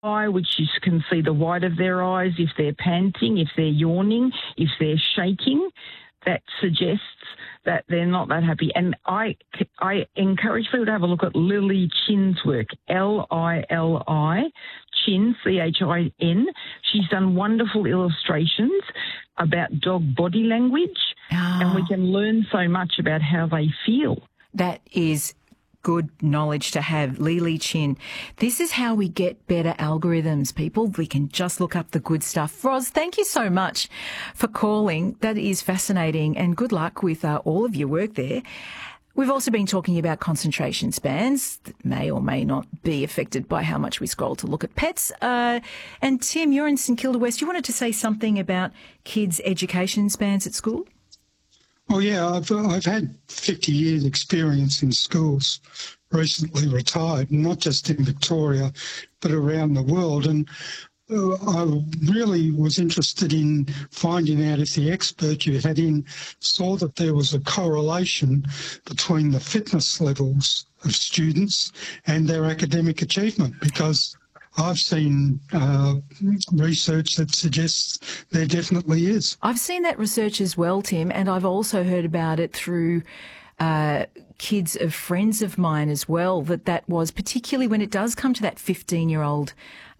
eye, which you can see the white of their eyes, if they're panting, if they're yawning, if they're shaking. That suggests that they're not that happy. And I encourage people to have a look at Lily Chin's work, Lili, Chin, Chin. She's done wonderful illustrations about dog body language, and we can learn so much about how they feel. That is good knowledge to have, Lili Chin. This is how we get better algorithms, people. We can just look up the good stuff. Roz, thank you so much for calling. That is fascinating, and good luck with all of your work there. We've also been talking about concentration spans that may or may not be affected by how much we scroll to look at pets. And Tim, you're in St Kilda West. You wanted to say something about kids' education spans at school? Oh, yeah, I've had 50 years experience in schools, recently retired, not just in Victoria, but around the world. And I really was interested in finding out if the expert you had in saw that there was a correlation between the fitness levels of students and their academic achievement, because I've seen research that suggests there definitely is. I've seen that research as well, Tim, and I've also heard about it through kids of friends of mine as well, that was particularly when it does come to that 15-year-old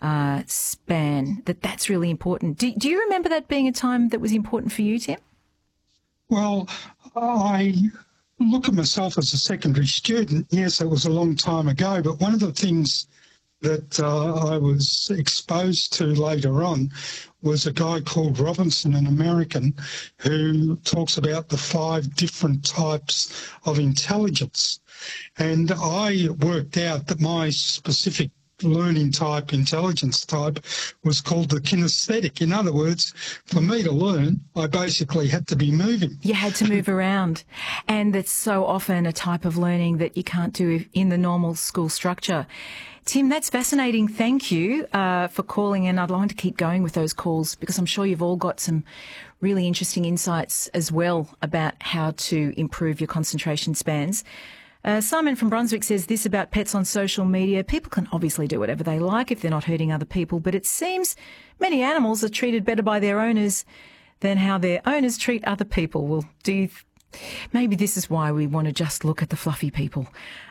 span, that's really important. Do you remember that being a time that was important for you, Tim? Well, I look at myself as a secondary student. Yes, it was a long time ago, but one of the things that I was exposed to later on was a guy called Robinson, an American, who talks about the 5 different types of intelligence. And I worked out that my specific learning type, intelligence type, was called the kinesthetic. In other words, for me to learn, I basically had to be moving. You had to move around. And that's so often a type of learning that you can't do in the normal school structure. Tim, that's fascinating. Thank you for calling in. I'd like to keep going with those calls because I'm sure you've all got some really interesting insights as well about how to improve your concentration spans. Simon from Brunswick says this about pets on social media. People can obviously do whatever they like if they're not hurting other people, but it seems many animals are treated better by their owners than how their owners treat other people. Well, maybe this is why we want to just look at the fluffy people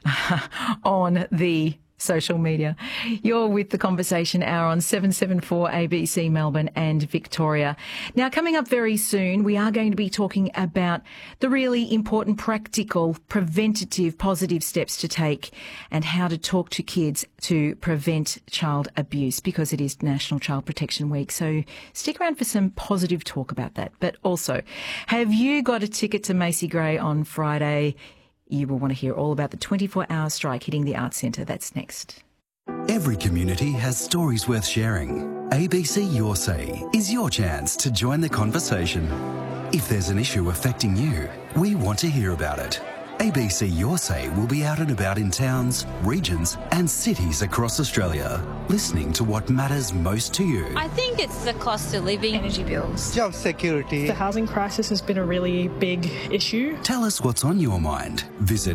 on the social media. You're with the Conversation Hour on 774 ABC Melbourne and Victoria. Now, coming up very soon, we are going to be talking about the really important practical, preventative, positive steps to take and how to talk to kids to prevent child abuse, because it is National Child Protection Week. So stick around for some positive talk about that. But also, have you got a ticket to Macy Gray on Friday? You will want to hear all about the 24-hour strike hitting the Arts Centre. That's next. Every community has stories worth sharing. ABC Your Say is your chance to join the conversation. If there's an issue affecting you, we want to hear about it. ABC Your Say will be out and about in towns, regions and cities across Australia, listening to what matters most to you. I think it's the cost of living, energy bills, job security. The housing crisis has been a really big issue. Tell us what's on your mind. Visit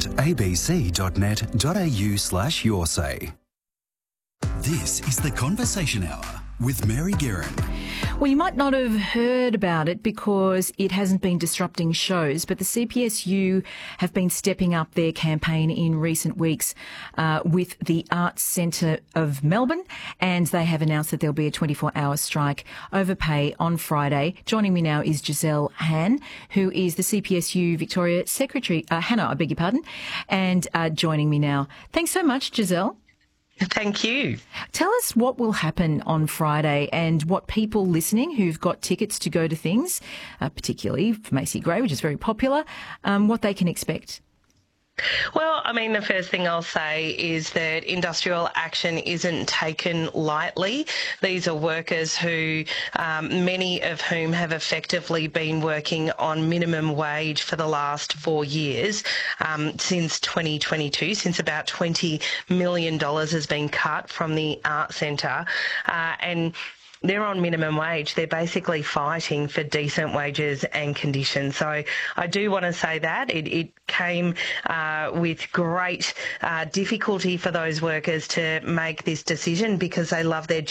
abc.net.au/yoursay. This is the Conversation Hour with Mary Guerin. Well, you might not have heard about it because it hasn't been disrupting shows, but the CPSU have been stepping up their campaign in recent weeks with the Arts Centre of Melbourne, and they have announced that there'll be a 24-hour strike over pay on Friday. Joining me now is Giselle Han, who is the CPSU Victoria Secretary. Hannah, I beg your pardon. And joining me now. Thanks so much, Giselle. Thank you. Tell us what will happen on Friday and what people listening who've got tickets to go to things, particularly for Macy Gray, which is very popular, what they can expect. Well, I mean, the first thing I'll say is that industrial action isn't taken lightly. These are workers who, many of whom have effectively been working on minimum wage for the last 4 years, since 2022, since about $20 million has been cut from the Arts Centre. And they're on minimum wage. They're basically fighting for decent wages and conditions. So I do want to say that it came with great difficulty for those workers to make this decision because they love their